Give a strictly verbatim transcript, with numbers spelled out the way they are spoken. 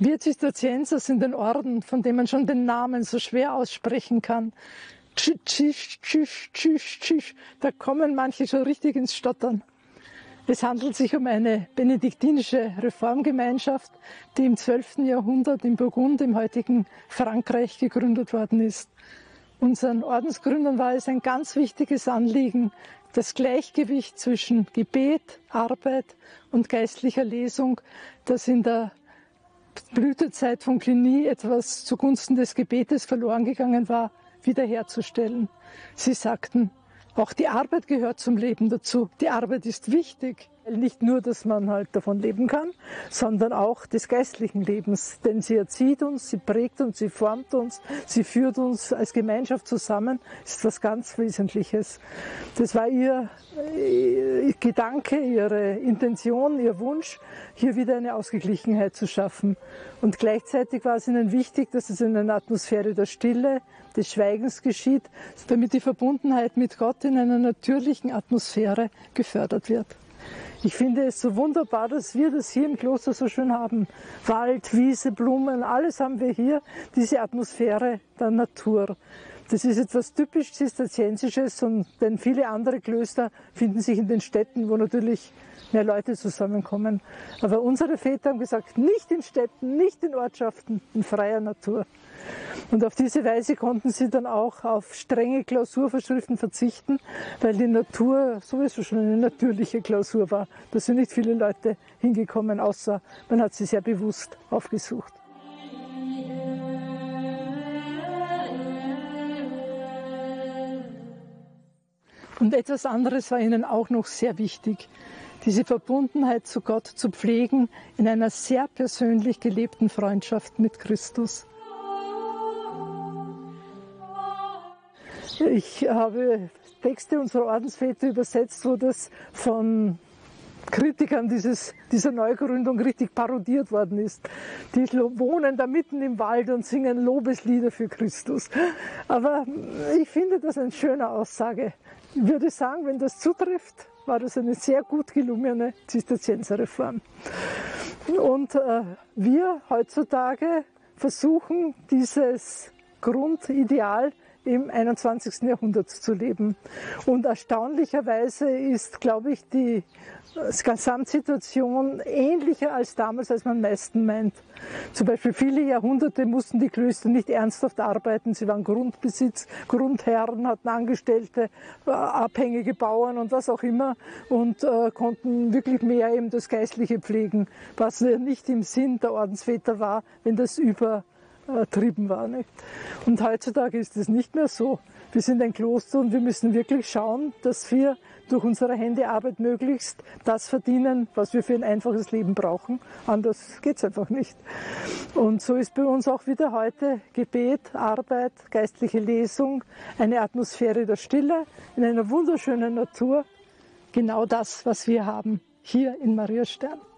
Wir Zisterzienser sind ein Orden, von dem man schon den Namen so schwer aussprechen kann. Tsch, tsch, tsch, tsch. Da kommen manche schon richtig ins Stottern. Es handelt sich um eine benediktinische Reformgemeinschaft, die im zwölften Jahrhundert in Burgund, im heutigen Frankreich, gegründet worden ist. Unseren Ordensgründern war es ein ganz wichtiges Anliegen, das Gleichgewicht zwischen Gebet, Arbeit und geistlicher Lesung, das in der Blütezeit von Cluny etwas zugunsten des Gebetes verloren gegangen war, wiederherzustellen. Sie sagten, auch die Arbeit gehört zum Leben dazu. Die Arbeit ist wichtig. Nicht nur, dass man halt davon leben kann, sondern auch des geistlichen Lebens. Denn sie erzieht uns, sie prägt uns, sie formt uns, sie führt uns als Gemeinschaft zusammen. Das ist was ganz Wesentliches. Das war ihr, ihr Gedanke, ihre Intention, ihr Wunsch, hier wieder eine Ausgeglichenheit zu schaffen. Und gleichzeitig war es ihnen wichtig, dass es in einer Atmosphäre der Stille, des Schweigens geschieht, damit die Verbundenheit mit Gott in einer natürlichen Atmosphäre gefördert wird. Ich finde es so wunderbar, dass wir das hier im Kloster so schön haben. Wald, Wiese, Blumen, alles haben wir hier, diese Atmosphäre der Natur. Das ist etwas typisch Zisterziensisches, und denn viele andere Klöster finden sich in den Städten, wo natürlich mehr Leute zusammenkommen. Aber unsere Väter haben gesagt, nicht in Städten, nicht in Ortschaften, in freier Natur. Und auf diese Weise konnten sie dann auch auf strenge Klausurvorschriften verzichten, weil die Natur sowieso schon eine natürliche Klausur war. Da sind nicht viele Leute hingekommen, außer man hat sie sehr bewusst aufgesucht. Und etwas anderes war ihnen auch noch sehr wichtig, diese Verbundenheit zu Gott zu pflegen in einer sehr persönlich gelebten Freundschaft mit Christus. Ich habe Texte unserer Ordensväter übersetzt, wo das von Kritikern dieses, dieser Neugründung richtig parodiert worden ist. Die wohnen da mitten im Wald und singen Lobeslieder für Christus. Aber ich finde das eine schöne Aussage. Ich würde sagen, wenn das zutrifft, war das eine sehr gut gelungene Zisterzienserreform. Und äh, wir heutzutage versuchen, dieses Grundideal im einundzwanzigsten Jahrhundert zu leben. Und erstaunlicherweise ist, glaube ich, die Gesamtsituation ähnlicher als damals, als man am meisten meint. Zum Beispiel viele Jahrhunderte mussten die Klöster nicht ernsthaft arbeiten. Sie waren Grundbesitz, Grundherren, hatten Angestellte, abhängige Bauern und was auch immer, und äh, konnten wirklich mehr eben das Geistliche pflegen, was nicht im Sinn der Ordensväter war, wenn das über Trieben war. Nicht? Und heutzutage ist es nicht mehr so. Wir sind ein Kloster und wir müssen wirklich schauen, dass wir durch unsere Händearbeit möglichst das verdienen, was wir für ein einfaches Leben brauchen. Anders geht es einfach nicht. Und so ist bei uns auch wieder heute Gebet, Arbeit, geistliche Lesung, eine Atmosphäre der Stille in einer wunderschönen Natur. Genau das, was wir haben hier in Mariastern.